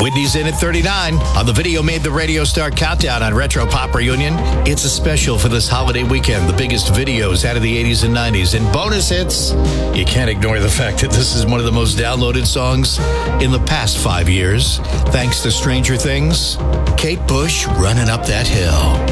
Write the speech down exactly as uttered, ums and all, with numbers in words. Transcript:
Whitney's in at thirty-nine. On the Video Made the Radio Star Countdown on Retro Pop Reunion, it's a special for this holiday weekend. The biggest videos out of the eighties and nineties. And bonus hits. You can't ignore the fact that this is one of the most downloaded songs in the past five years. Thanks to Stranger Things, Kate Bush, Running Up That Hill.